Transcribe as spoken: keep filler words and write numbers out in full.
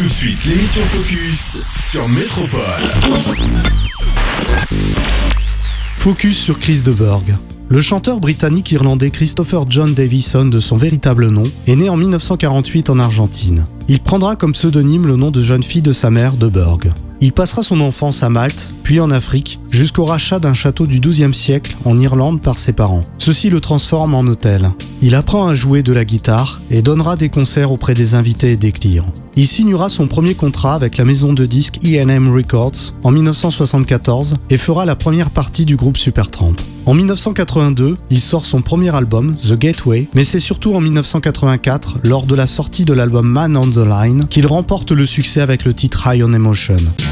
Tout de suite, l'émission Focus sur Métropole. Focus sur Chris de Burgh. Le chanteur britannique-irlandais Christopher John Davison, de son véritable nom, est né en dix-neuf cent quarante-huit en Argentine. Il prendra comme pseudonyme le nom de jeune fille de sa mère, de Burgh. Il passera son enfance à Malte, puis en Afrique, jusqu'au rachat d'un château du douzième siècle en Irlande par ses parents. Ceci le transforme en hôtel. Il apprend à jouer de la guitare et donnera des concerts auprès des invités et des clients. Il signera son premier contrat avec la maison de disques E and M Records en dix-neuf cent soixante-quatorze et fera la première partie du groupe Supertramp. En dix-neuf cent quatre-vingt-deux, il sort son premier album, The Gateway, mais c'est surtout en dix-neuf cent quatre-vingt-quatre, lors de la sortie de l'album Man on the Line, qu'il remporte le succès avec le titre High on Emotion.